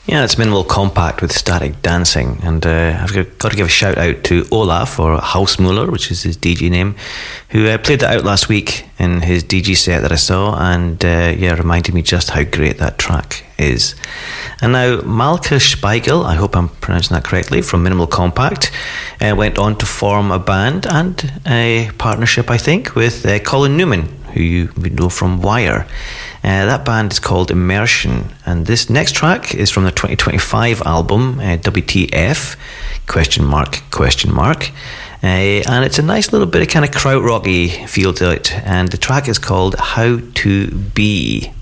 Yeah, it's Minimal Compact with Static Dancing, and I've got to give a shout out to Olaf, or Hausmuller, which is his DJ name, who played that out last week in his DJ set that I saw, and reminded me just how great that track is. And now Malka Spiegel, I hope I'm pronouncing that correctly, from Minimal Compact, went on to form a band and a partnership, I think, with Colin Newman, who you would know from Wire. That band is called Immersion, and this next track is from the 2025 album WTF ? And it's a nice little bit of kind of krautrocky feel to it, and the track is called How to Be.